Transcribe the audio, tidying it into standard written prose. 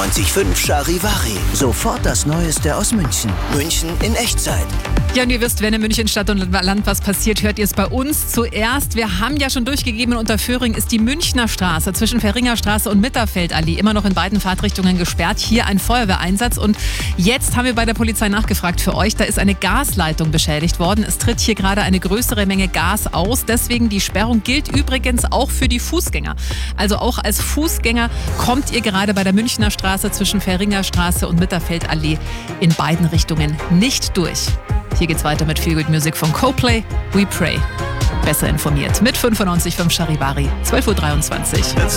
95.5 Charivari. Sofort das Neueste aus München. München in Echtzeit. Ja, und ihr wisst, wenn in München Stadt und Land was passiert, hört ihr es bei uns zuerst. Wir haben ja schon durchgegeben, in Unterföhring ist die Münchner Straße zwischen Fähringer Straße und Mitterfeldallee immer noch in beiden Fahrtrichtungen gesperrt. Hier ein Feuerwehreinsatz. Und jetzt haben wir bei der Polizei nachgefragt für euch. Da ist eine Gasleitung beschädigt worden. Es tritt hier gerade eine größere Menge Gas aus. Deswegen die Sperrung gilt übrigens auch für die Fußgänger. Also auch als Fußgänger kommt ihr gerade bei der Münchner Straße zwischen Fähringer Straße und Mitterfeldallee in beiden Richtungen nicht durch. Hier geht's weiter mit Feel Good Music von Coldplay, We Pray. Besser informiert mit 95.5 Charivari, 12.23 Uhr.